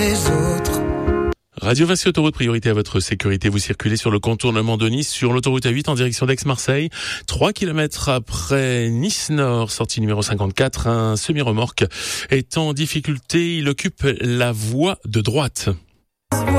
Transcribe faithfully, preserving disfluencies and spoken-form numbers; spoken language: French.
les autres. Radio Vinci Autoroute, priorité à votre sécurité. Vous circulez sur le contournement de Nice, sur l'autoroute A huit en direction d'Aix-Marseille. trois kilomètres après Nice Nord, sortie numéro cinquante-quatre, un semi-remorque est en difficulté. Il occupe la voie de droite.